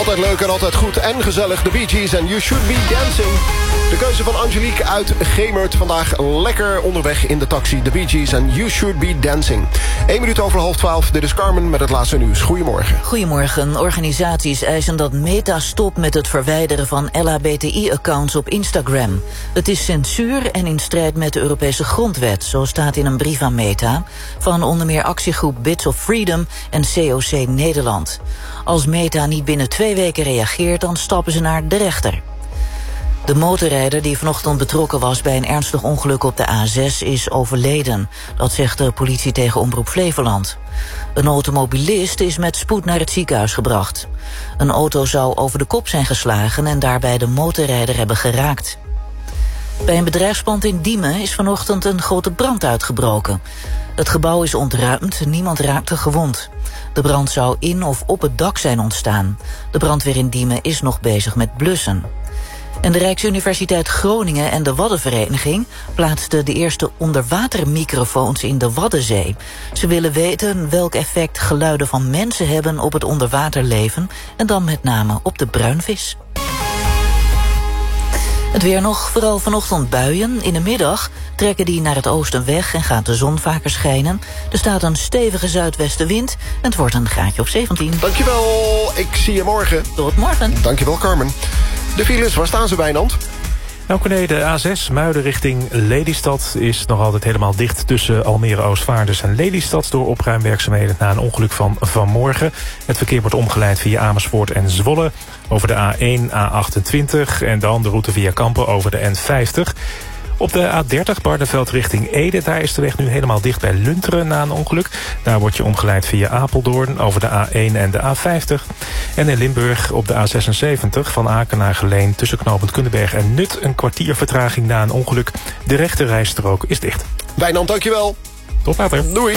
Altijd leuk en altijd goed en gezellig. The Bee Gees en You Should Be Dancing. De keuze van Angelique uit Gemert. Vandaag lekker onderweg in de taxi. The Bee Gees en You Should Be Dancing. 1 minuut over 11:30. Dit is Carmen met het laatste nieuws. Goedemorgen. Goedemorgen. Organisaties eisen dat Meta stopt met het verwijderen van LHBTI-accounts op Instagram. Het is censuur en in strijd met de Europese grondwet. Zo staat in een brief aan Meta van onder meer actiegroep Bits of Freedom en COC Nederland. Als Meta niet binnen 2 weken reageert, dan stappen ze naar de rechter. De motorrijder die vanochtend betrokken was bij een ernstig ongeluk op de A6 is overleden. Dat zegt de politie tegen Omroep Flevoland. Een automobilist is met spoed naar het ziekenhuis gebracht. Een auto zou over de kop zijn geslagen en daarbij de motorrijder hebben geraakt. Bij een bedrijfspand in Diemen is vanochtend een grote brand uitgebroken. Het gebouw is ontruimd, niemand raakte gewond. De brand zou in of op het dak zijn ontstaan. De brandweer in Diemen is nog bezig met blussen. En de Rijksuniversiteit Groningen en de Waddenvereniging plaatsten de eerste onderwatermicrofoons in de Waddenzee. Ze willen weten welk effect geluiden van mensen hebben op het onderwaterleven en dan met name op de bruinvis. Het weer nog, vooral vanochtend buien. In de middag trekken die naar het oosten weg en gaat de zon vaker schijnen. Er staat een stevige zuidwestenwind en het wordt een graadje of 17. Dankjewel, ik zie je morgen. Tot morgen. Dankjewel, Carmen. De files, waar staan ze, Wijnand? Nou, Corné, de A6 Muiden richting Lelystad is nog altijd helemaal dicht tussen Almere Oostvaarders en Lelystad door opruimwerkzaamheden na een ongeluk van vanmorgen. Het verkeer wordt omgeleid via Amersfoort en Zwolle over de A1, A28 en dan de route via Kampen over de N50. Op de A30 Barneveld richting Ede, daar is de weg nu helemaal dicht bij Lunteren na een ongeluk. Daar word je omgeleid via Apeldoorn over de A1 en de A50. En in Limburg op de A76 van Aken naar Geleen tussen knooppunt Kundenberg en Nut een kwartier vertraging na een ongeluk. De rechte rijstrook is dicht. Wijnand, dankjewel. Tot later. Doei.